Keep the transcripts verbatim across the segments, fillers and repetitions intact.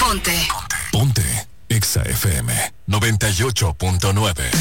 Ponte. Ponte. Exa F M noventa y ocho punto nueve.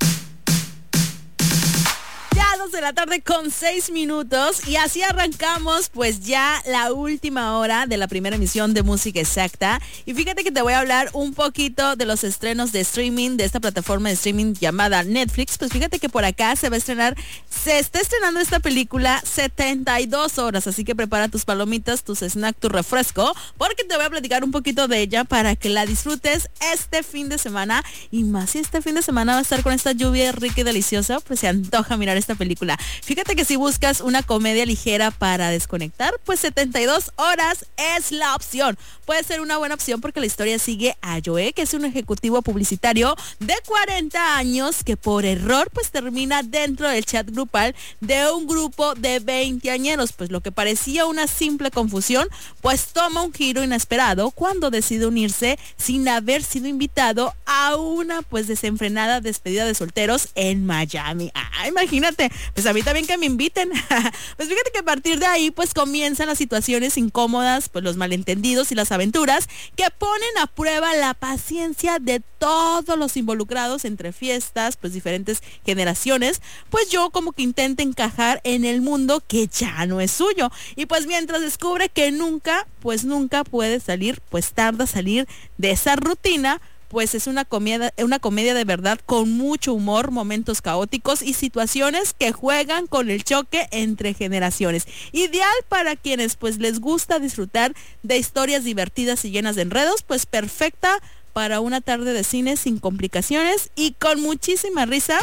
De la tarde con seis minutos y así arrancamos pues ya la última hora de la primera emisión de Música Exacta. Y fíjate que te voy a hablar un poquito de los estrenos de streaming de esta plataforma de streaming llamada Netflix. Pues fíjate que por acá se va a estrenar, se está estrenando esta película setenta y dos horas, así que prepara tus palomitas, tus snacks, tu refresco, porque te voy a platicar un poquito de ella para que la disfrutes este fin de semana. Y más si este fin de semana va a estar con esta lluvia rica y deliciosa, pues se antoja mirar esta película. Fíjate que si buscas una comedia ligera para desconectar, pues setenta y dos horas es la opción. Puede ser una buena opción porque la historia sigue a Joe, que es un ejecutivo publicitario de cuarenta años que por error pues termina dentro del chat grupal de un grupo de veinteañeros. Pues lo que parecía una simple confusión, pues toma un giro inesperado cuando decide unirse sin haber sido invitado a una pues desenfrenada despedida de solteros en Miami. Ah, imagínate. Pues a mí también que me inviten. Pues fíjate que a partir de ahí pues comienzan las situaciones incómodas, pues los malentendidos y las aventuras que ponen a prueba la paciencia de todos los involucrados entre fiestas, pues diferentes generaciones. Pues yo como que intento encajar en el mundo que ya no es suyo. Y pues mientras descubre que nunca, pues nunca puede salir, pues tarda salir de esa rutina. Pues es una comedia, una comedia de verdad con mucho humor, momentos caóticos y situaciones que juegan con el choque entre generaciones. Ideal para quienes pues les gusta disfrutar de historias divertidas y llenas de enredos, pues perfecta para una tarde de cine sin complicaciones y con muchísima risa.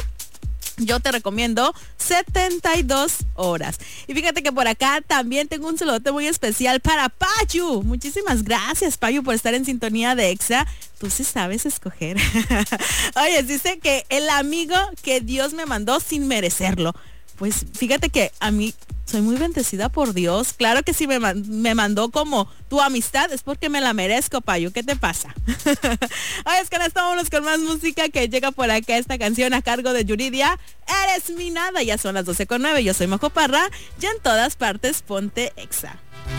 Yo te recomiendo setenta y dos horas. Y fíjate que por acá también tengo un saludote muy especial para Payu. Muchísimas gracias, Payu, por estar en sintonía de Exa. Tú sí sabes escoger. Oye, dice que el amigo que Dios me mandó sin merecerlo. Pues fíjate que a mí soy muy bendecida por Dios. Claro que si me, me mandó como tu amistad es porque me la merezco, Payo. ¿Qué te pasa? Oye, es que ahora vámonos con más música que llega por acá. Esta canción a cargo de Yuridia. Eres mi nada. Ya son las doce con nueve. Yo soy Majo Parra. Ya en todas partes ponte Exa.